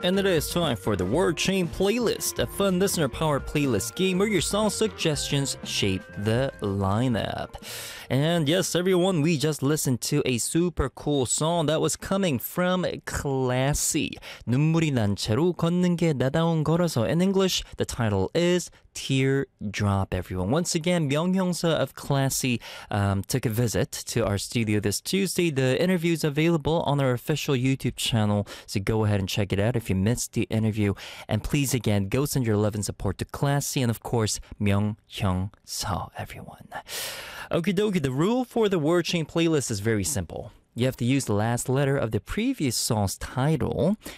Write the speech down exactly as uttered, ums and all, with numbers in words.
And it is time for the Word Chain Playlist, a fun listener-powered playlist game where your song suggestions shape the lineup. And yes, everyone, we just listened to a super cool song that was coming from Classy. 눈물이 난 채로 걷는 게 나다운 걸어서. In English, the title is Teardrop, everyone. Once again, 명형사 of Classy um, took a visit to our studio this Tuesday. The interview is available on our official YouTube channel, so go ahead and check it out if you missed the interview. And please, again, go send your love and support to Classy and, of course, 명형사, everyone. Okie dokie, the rule for the Word Chain Playlist is very simple. You have to use the last letter of the previous song's title